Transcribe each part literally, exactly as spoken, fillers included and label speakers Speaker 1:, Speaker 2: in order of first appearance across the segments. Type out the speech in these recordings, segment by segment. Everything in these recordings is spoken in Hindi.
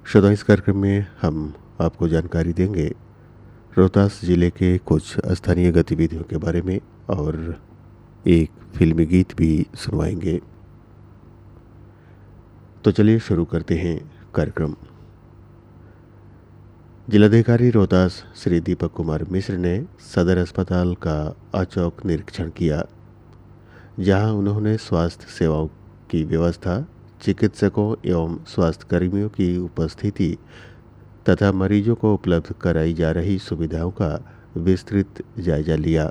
Speaker 1: श्रोता, इस कार्यक्रम में हम आपको जानकारी देंगे रोहतास जिले के कुछ स्थानीय गतिविधियों के बारे में और एक फिल्मी गीत भी सुनवाएंगे। तो चलिए शुरू करते हैं कार्यक्रम। जिलाधिकारी रोहतास श्री दीपक कुमार मिश्र ने सदर अस्पताल का औचक निरीक्षण किया, जहां उन्होंने स्वास्थ्य सेवाओं की व्यवस्था, चिकित्सकों एवं स्वास्थ्य कर्मियों की उपस्थिति तथा मरीजों को उपलब्ध कराई जा रही सुविधाओं का विस्तृत जायजा लिया।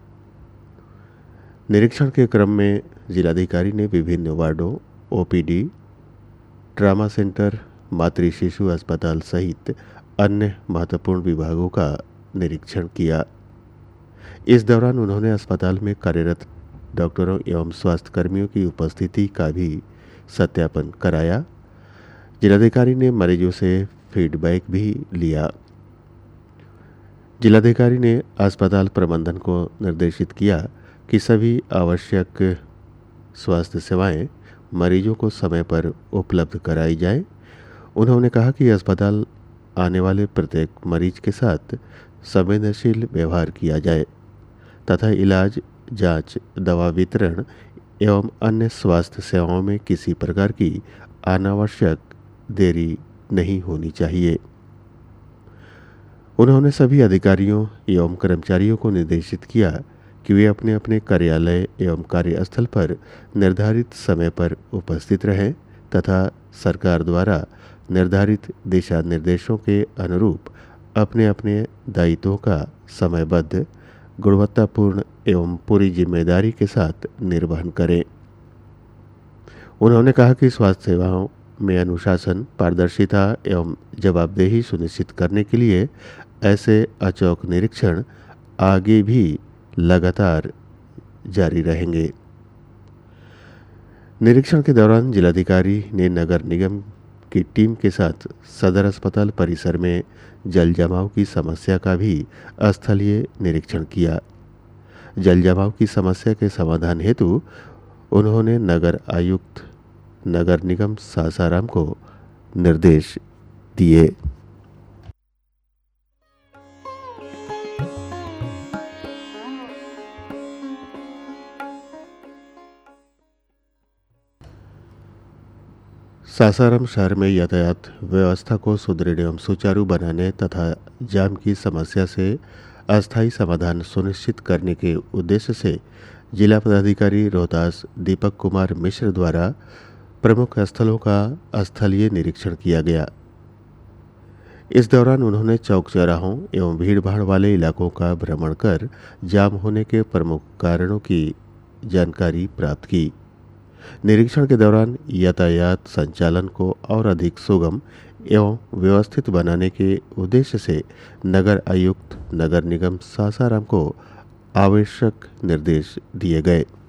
Speaker 1: निरीक्षण के क्रम में जिलाधिकारी ने विभिन्न वार्डों, ओपीडी, ट्रामा सेंटर, मातृ शिशु अस्पताल सहित अन्य महत्वपूर्ण विभागों का निरीक्षण किया। इस दौरान उन्होंने अस्पताल में कार्यरत डॉक्टरों एवं स्वास्थ्य कर्मियों की उपस्थिति का भी सत्यापन कराया। जिलाधिकारी ने मरीजों से फीडबैक भी लिया। जिलाधिकारी ने अस्पताल प्रबंधन को निर्देशित किया कि सभी आवश्यक स्वास्थ्य सेवाएं मरीजों को समय पर उपलब्ध कराई जाएं। उन्होंने कहा कि अस्पताल आने वाले प्रत्येक मरीज के साथ संवेदनशील व्यवहार किया जाए तथा इलाज, जांच, दवा वितरण एवं अन्य स्वास्थ्य सेवाओं में किसी प्रकार की अनावश्यक देरी नहीं होनी चाहिए। उन्होंने सभी अधिकारियों एवं कर्मचारियों को निर्देशित किया कि वे अपने अपने कार्यालय एवं कार्यस्थल पर निर्धारित समय पर उपस्थित रहें तथा सरकार द्वारा निर्धारित दिशा निर्देशों के अनुरूप अपने अपने दायित्वों का समयबद्ध, गुणवत्तापूर्ण एवं पूरी जिम्मेदारी के साथ निर्वहन करें। उन्होंने कहा कि स्वास्थ्य सेवाओं में अनुशासन, पारदर्शिता एवं जवाबदेही सुनिश्चित करने के लिए ऐसे अचौक निरीक्षण आगे भी लगातार जारी रहेंगे। निरीक्षण के दौरान जिलाधिकारी ने नगर निगम की टीम के साथ सदर अस्पताल परिसर में जल जमाव की समस्या का भी स्थलीय निरीक्षण किया। जल जमाव की समस्या के समाधान हेतु उन्होंने नगर आयुक्त नगर निगम सासाराम को निर्देश दिए। सासाराम शहर में यातायात व्यवस्था को सुदृढ़ एवं सुचारू बनाने तथा जाम की समस्या से अस्थायी समाधान सुनिश्चित करने के उद्देश्य से जिला पदाधिकारी रोहतास दीपक कुमार मिश्र द्वारा प्रमुख स्थलों का स्थलीय निरीक्षण किया गया। इस दौरान उन्होंने चौक चौराहों एवं भीड़भाड़ वाले इलाकों का भ्रमण कर जाम होने के प्रमुख कारणों की जानकारी प्राप्त की। निरीक्षण के दौरान यातायात संचालन को और अधिक सुगम एवं व्यवस्थित बनाने के उद्देश्य से नगर आयुक्त नगर निगम सासाराम को आवश्यक निर्देश दिए गए।